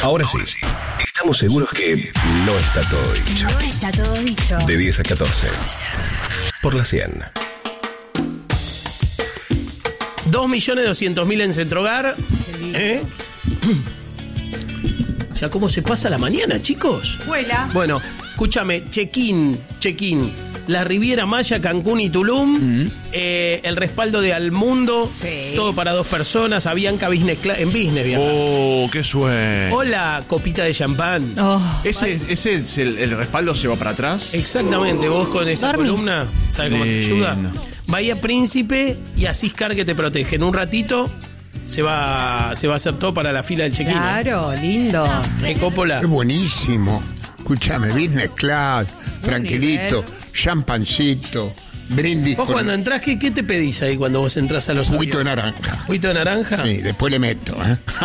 Ahora sí, estamos seguros que no está todo dicho. No está todo dicho. De 10 a 14. Por la 100. 2.200.000 en Centrogar. Ya cómo se pasa la mañana, chicos. Vuela. Bueno, escúchame, check-in. La Riviera Maya, Cancún y Tulum. El respaldo de Almundo. Sí. Todo para 2 personas. Avianca Business en Business viajas. Oh, qué suerte. Hola, copita de champán. Ese es el respaldo, se va para atrás. Exactamente, vos con esa Dormís. columna, ¿sabes cómo te ayuda? Lindo. Bahía Príncipe y Asiscar que te protege. En un ratito se va a hacer todo para la fila del check-in. Claro, lindo. Coppola. Es buenísimo. Escúchame, business class, tranquilito, champancito, brindis Vos con cuando entrás, ¿qué te pedís ahí cuando vos entras a los juguito de aviones? naranja. ¿Juguito de naranja? Sí, después le meto,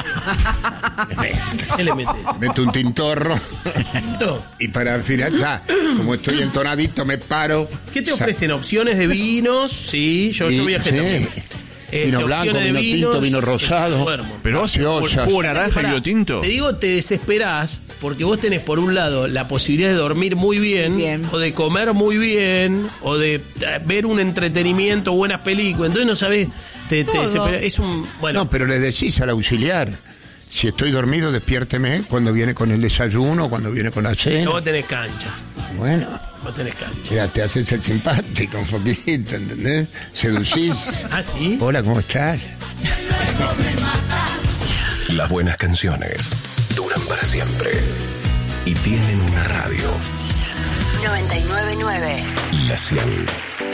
¿Qué le metes? meto un tintorro ¿Tinto? y para el final, ya, como estoy entonadito, me paro. ¿Qué te ofrecen? ¿Opciones de vinos? Sí, yo viajé también. Vino blanco, opciones de vino tinto, vinos, vino rosado. duermo. Pero hace Gaseosas. jugo naranja y Pará, vino tinto. Te digo, te desesperás porque vos tenés por un lado la posibilidad de dormir muy bien, Bien. o de comer muy bien, o de ver un entretenimiento, buenas películas. Entonces no sabés, te desesperás. Es un. Bueno, No, pero le decís al auxiliar, si estoy dormido, despiérteme cuando viene con el desayuno, cuando viene con la cena. vos tenés cancha. Bueno, Vos tenés cancha. ya te haces el simpático un poquito, ¿entendés? Seducís. ¿Ah, sí? Hola, ¿cómo estás? Las buenas canciones duran para siempre. Y tienen una radio. 99.9. La 100.